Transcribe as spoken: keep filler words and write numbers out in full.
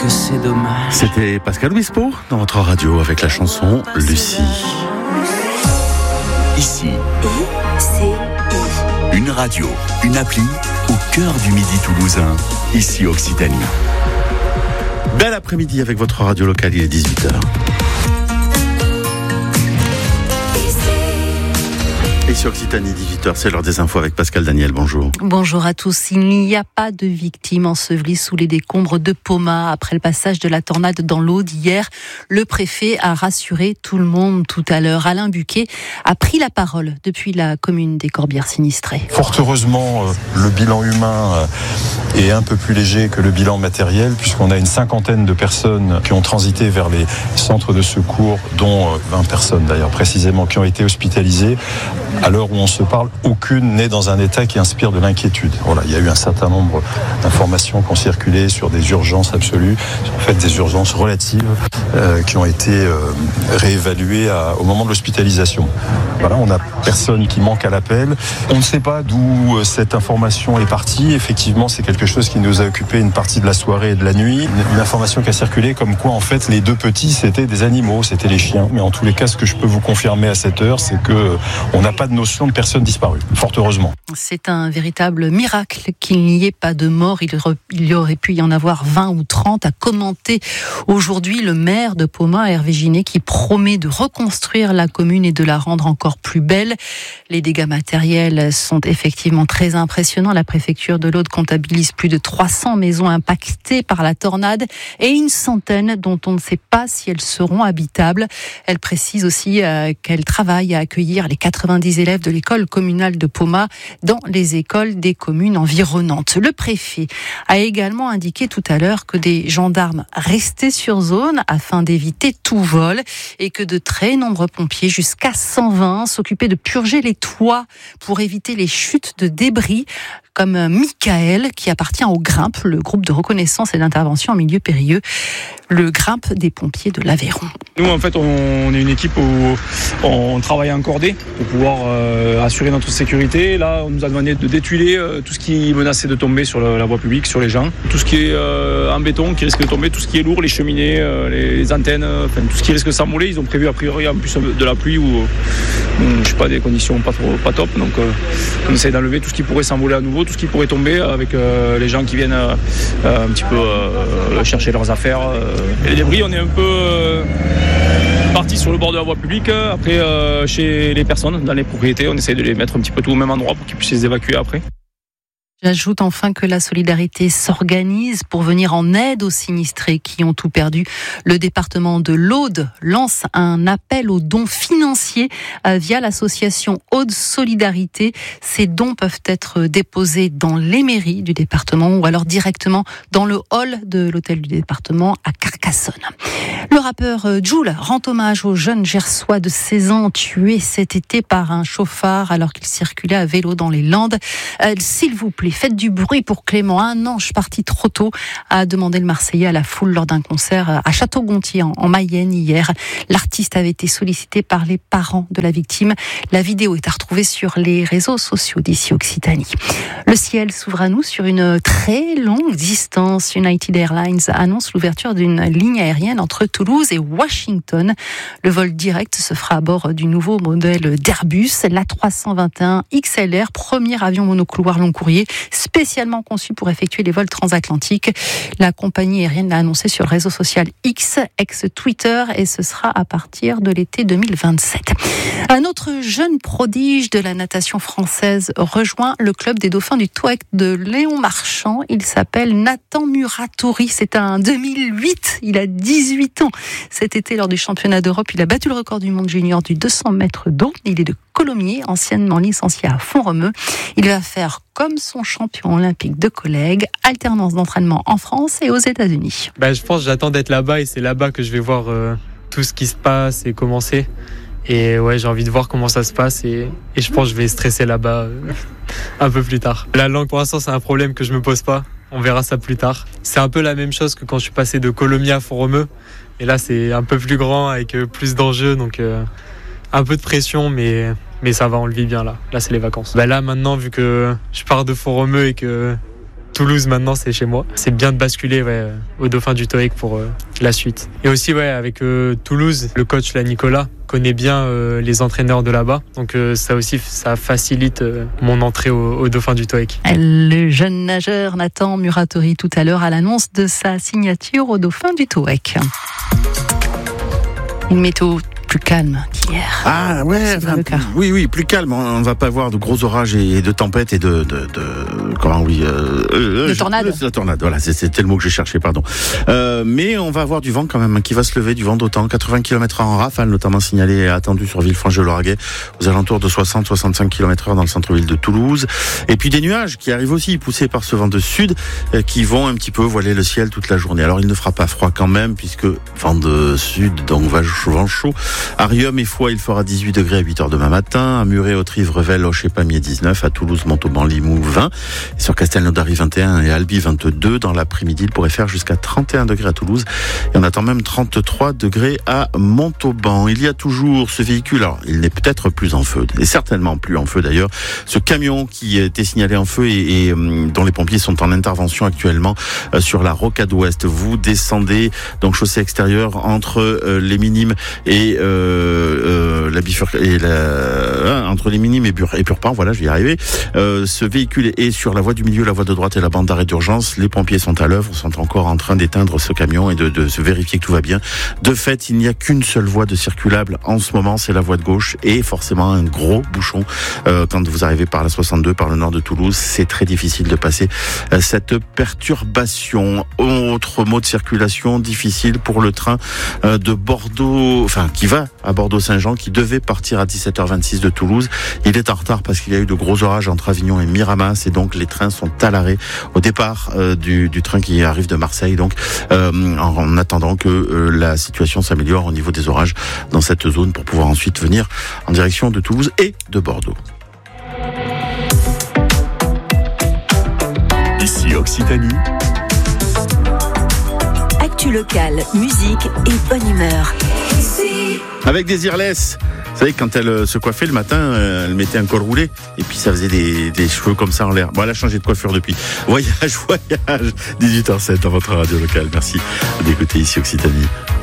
que c'est dommage. C'était Pascal Obispo dans votre radio avec la chanson Lucie. Ici, I C I. une radio, une appli au cœur du Midi toulousain. Ici Occitanie. Bel après-midi avec votre radio locale, il est dix-huit heures. Et sur Occitanie, dix-huit heures, c'est l'heure des infos avec Pascal Daniel, bonjour. Bonjour à tous. Il n'y a pas de victimes ensevelies sous les décombres de Poma après le passage de la tornade dans l'Aude hier. Le préfet a rassuré tout le monde tout à l'heure. Alain Buquet a pris la parole depuis la commune des Corbières sinistrées. Fort heureusement, le bilan humain est un peu plus léger que le bilan matériel, puisqu'on a une cinquantaine de personnes qui ont transité vers les centres de secours, dont vingt personnes d'ailleurs précisément, qui ont été hospitalisées. À l'heure où on se parle, aucune n'est dans un état qui inspire de l'inquiétude. Voilà, il y a eu un certain nombre d'informations qui ont circulé sur des urgences absolues, en fait des urgences relatives euh, qui ont été euh, réévaluées à, au moment de l'hospitalisation. Voilà, on n'a personne qui manque à l'appel. On ne sait pas d'où cette information est partie. Effectivement, c'est quelque chose qui nous a occupé une partie de la soirée et de la nuit. Une, une information qui a circulé comme quoi, en fait, les deux petits, c'était des animaux, c'était les chiens. Mais en tous les cas, ce que je peux vous confirmer à cette heure, c'est que on n'a pas de notion de personnes disparues, fort heureusement. C'est un véritable miracle qu'il n'y ait pas de mort. Il, re, il y aurait pu y en avoir vingt ou trente, a commenté aujourd'hui le maire de Poma, Hervé Ginet, qui promet de reconstruire la commune et de la rendre encore plus belle. Les dégâts matériels sont effectivement très impressionnants. La préfecture de l'Aude comptabilise plus de trois cents maisons impactées par la tornade et une centaine dont on ne sait pas si elles seront habitables. Elle précise aussi euh, qu'elle travaille à accueillir les quatre-vingt-dix élèves de l'école communale de Poma dans les écoles des communes environnantes. Le préfet a également indiqué tout à l'heure que des gendarmes restaient sur zone afin d'éviter tout vol et que de très nombreux pompiers, jusqu'à cent vingt, s'occupaient de purger les toits pour éviter les chutes de débris, comme Michael, qui appartient au GRIMP, le groupe de reconnaissance et d'intervention en milieu périlleux, le GRIMP des pompiers de l'Aveyron. Nous, en fait, on est une équipe où on travaille en cordée pour pouvoir euh, assurer notre sécurité. Là, on nous a demandé de détuiler euh, tout ce qui menaçait de tomber sur la, la voie publique, sur les gens. Tout ce qui est euh, en béton, qui risque de tomber, tout ce qui est lourd, les cheminées, euh, les, les antennes, euh, enfin, tout ce qui risque de s'envoler. Ils ont prévu a priori en plus de la pluie ou euh, je sais pas, des conditions pas, trop, pas top. Donc, euh, on essaie d'enlever tout ce qui pourrait s'envoler à nouveau, tout ce qui pourrait tomber avec euh, les gens qui viennent euh, un petit peu euh, chercher leurs affaires. Euh. Et les débris, on est un peu euh, parti sur le bord de la voie publique. Après, euh, chez les personnes, dans les propriétés, on essaie de les mettre un petit peu tout au même endroit pour qu'ils puissent les évacuer après. J'ajoute enfin que la solidarité s'organise pour venir en aide aux sinistrés qui ont tout perdu. Le département de l'Aude lance un appel aux dons financiers via l'association Aude Solidarité. Ces dons peuvent être déposés dans les mairies du département ou alors directement dans le hall de l'hôtel du département à Carcassonne. Le rappeur Jul rend hommage au jeune Gersois de seize ans tué cet été par un chauffard alors qu'il circulait à vélo dans les Landes. Euh, s'il vous plaît, faites du bruit pour Clément, un ange parti trop tôt, a demandé le Marseillais à la foule lors d'un concert à Château-Gontier en Mayenne hier. L'artiste avait été sollicité par les parents de la victime. La vidéo est à retrouver sur les réseaux sociaux d'ici Occitanie. Le ciel s'ouvre à nous sur une très longue distance. United Airlines annonce l'ouverture d'une ligne aérienne entre Toulouse et Washington. Le vol direct se fera à bord du nouveau modèle d'Airbus, l'A trois cent vingt et un X L R, premier avion monocouloir long courrier, spécialement conçu pour effectuer les vols transatlantiques. La compagnie aérienne l'a annoncé sur le réseau social X, ex-Twitter, et ce sera à partir de l'été deux mille vingt-sept. Un autre jeune prodige de la natation française rejoint le club des dauphins du Touac de Léon Marchand. Il s'appelle Nathan Muratori. C'est un deux mille huit. Il a dix-huit ans. Cet été, lors du championnat d'Europe, il a battu le record du monde junior du deux cents mètres d'eau. Il est de Colomiers, anciennement licencié à Font-Romeu. Il va faire comme son champion olympique de collègues, alternance d'entraînement en France et aux États-Unis. Bah, je pense que j'attends d'être là-bas et c'est là-bas que je vais voir euh, tout ce qui se passe et commencer. Et ouais, j'ai envie de voir comment ça se passe et, et je pense que je vais stresser là-bas euh, un peu plus tard. La langue, pour l'instant, c'est un problème que je me pose pas. On verra ça plus tard. C'est un peu la même chose que quand je suis passé de Colomiers à Font-Romeu. Et là, c'est un peu plus grand avec plus d'enjeux, donc euh, un peu de pression, mais, mais ça va, on le vit bien là. Là, c'est les vacances. Bah là, maintenant, vu que je pars de Font-Romeu et que Toulouse maintenant c'est chez moi. C'est bien de basculer ouais, au Dauphin du Toec pour euh, la suite. Et aussi ouais avec euh, Toulouse, le coach là Nicolas connaît bien euh, les entraîneurs de là-bas, donc euh, ça aussi ça facilite euh, mon entrée au, au Dauphin du Toec. Le jeune nageur Nathan Muratori tout à l'heure à l'annonce de sa signature au Dauphin du Toec. Une météo plus calme qu'hier. Ah ouais, enfin, oui, oui, plus calme. On ne va pas avoir de gros orages et de tempêtes et de, de, de comment oui, euh, de tornades. La tornade, voilà, c'était le mot que j'ai cherché, pardon. Euh, mais on va avoir du vent quand même qui va se lever, du vent d'automne, quatre-vingts kilomètres heure en rafale, notamment signalé et attendu sur Villefranche-de-Lauragais, aux alentours de soixante à soixante-cinq kilomètres heure dans le centre-ville de Toulouse. Et puis des nuages qui arrivent aussi, poussés par ce vent de sud, euh, qui vont un petit peu voiler le ciel toute la journée. Alors il ne fera pas froid quand même, puisque vent de sud, donc vent chaud. À Riom et Foix, il fera dix-huit degrés à huit heures demain matin. À Muret, Autrive, Revel, Auch et Pamiers, dix-neuf. À Toulouse, Montauban, Limoux, vingt. Et sur Castelnaudary, vingt et un. Et Albi, vingt-deux. Dans l'après-midi, il pourrait faire jusqu'à trente et un degrés à Toulouse. Et on attend même trente-trois degrés à Montauban. Il y a toujours ce véhicule. Alors, il n'est peut-être plus en feu. Et certainement plus en feu d'ailleurs. Ce camion qui était signalé en feu et, et dont les pompiers sont en intervention actuellement euh, sur la Rocade Ouest. Vous descendez, donc chaussée extérieure, entre euh, les Minimes et euh, euh, la bifurcation et la, hein, entre les Minimes et, Bur- et Purpan, voilà, je vais y arriver. Euh, ce véhicule est sur la voie du milieu, la voie de droite et la bande d'arrêt d'urgence. Les pompiers sont à l'œuvre, sont encore en train d'éteindre ce camion et de, de se vérifier que tout va bien. De fait, il n'y a qu'une seule voie de circulable en ce moment, c'est la voie de gauche et forcément un gros bouchon euh, quand vous arrivez par la soixante-deux, par le nord de Toulouse. C'est très difficile de passer euh, cette perturbation. Autre mot de circulation difficile pour le train euh, de Bordeaux, enfin qui va à Bordeaux-Saint-Jean, qui devait partir à dix-sept heures vingt-six de Toulouse. Il est en retard parce qu'il y a eu de gros orages entre Avignon et Miramas et donc les trains sont à l'arrêt au départ euh, du, du train qui arrive de Marseille. Donc euh, en, en attendant que euh, la situation s'améliore au niveau des orages dans cette zone pour pouvoir ensuite venir en direction de Toulouse et de Bordeaux. Ici Occitanie. Actu locale, musique et bonne humeur. Avec des Irless. Vous savez, quand elle se coiffait le matin, elle mettait un col roulé et puis ça faisait des, des cheveux comme ça en l'air. Bon, elle a changé de coiffure depuis. Voyage, voyage, dix-huit heures zéro sept dans votre radio locale. Merci d'écouter ici Occitanie.